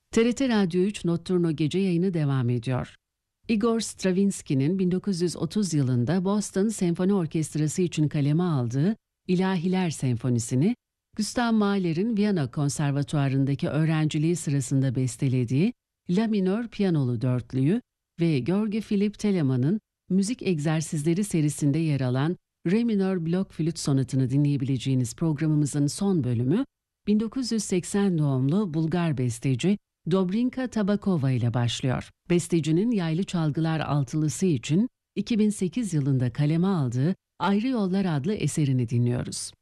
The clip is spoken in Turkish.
TRT Radyo 3 Notturno gece yayını devam ediyor. Igor Stravinsky'nin 1930 yılında Boston Senfoni Orkestrası için kaleme aldığı İlahiler Senfonisi'ni, Gustav Mahler'in Viyana Konservatuarı'ndaki öğrenciliği sırasında bestelediği La minör piyanolu dörtlüyü ve Georgi Philipp Telemann'ın Müzik Egzersizleri serisinde yer alan Re minör blok flüt sonatını dinleyebileceğiniz programımızın son bölümü, 1980 doğumlu Bulgar besteci Dobrinka Tabakova ile başlıyor. Bestecinin yaylı çalgılar altılısı için 2008 yılında kaleme aldığı Ayrı Yollar adlı eserini dinliyoruz.